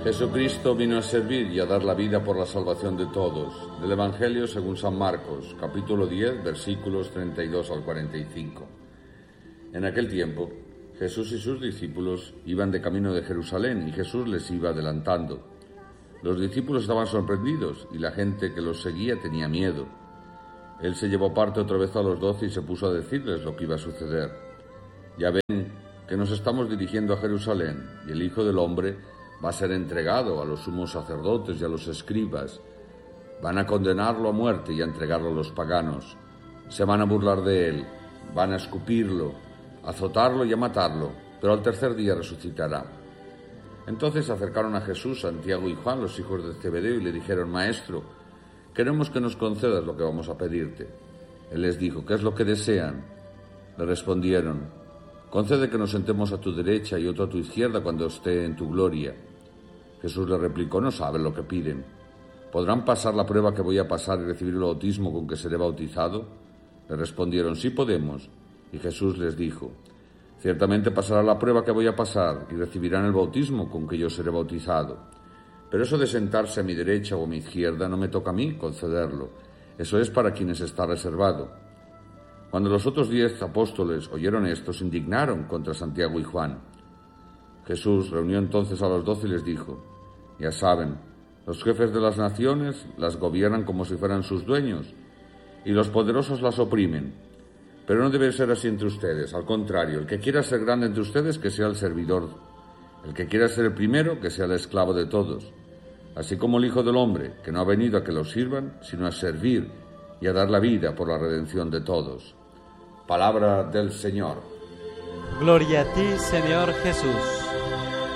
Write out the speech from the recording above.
Jesucristo vino a servir y a dar la vida por la salvación de todos. Del Evangelio según San Marcos, capítulo 10, versículos 32 al 45. En aquel tiempo, Jesús y sus discípulos iban de camino de Jerusalén y Jesús les iba adelantando. Los discípulos estaban sorprendidos y la gente que los seguía tenía miedo. Él se llevó parte otra vez a los 12 y se puso a decirles lo que iba a suceder. Ya ven que nos estamos dirigiendo a Jerusalén y el Hijo del Hombre va a ser entregado a los sumos sacerdotes y a los escribas. Van a condenarlo a muerte y a entregarlo a los paganos. Se van a burlar de él, van a escupirlo, a azotarlo y a matarlo, pero al tercer día resucitará. Entonces se acercaron a Jesús, Santiago y Juan, los hijos de Zebedeo, y le dijeron: Maestro, queremos que nos concedas lo que vamos a pedirte. Él les dijo: ¿qué es lo que desean? Le respondieron: concede que nos sentemos a tu derecha y otro a tu izquierda cuando esté en tu gloria. Jesús le replicó: no saben lo que piden. ¿Podrán pasar la prueba que voy a pasar y recibir el bautismo con que seré bautizado? Le respondieron: sí podemos. Y Jesús les dijo: ciertamente pasará la prueba que voy a pasar y recibirán el bautismo con que yo seré bautizado. Pero eso de sentarse a mi derecha o a mi izquierda no me toca a mí concederlo. Eso es para quienes está reservado. Cuando los otros 10 apóstoles oyeron esto, se indignaron contra Santiago y Juan. Jesús reunió entonces a los 12 y les dijo: ya saben, los jefes de las naciones las gobiernan como si fueran sus dueños, y los poderosos las oprimen. Pero no debe ser así entre ustedes. Al contrario, el que quiera ser grande entre ustedes, que sea el servidor. El que quiera ser el primero, que sea el esclavo de todos. Así como el Hijo del Hombre, que no ha venido a que los sirvan, sino a servir y a dar la vida por la redención de todos. Palabra del Señor. Gloria a ti, Señor Jesús.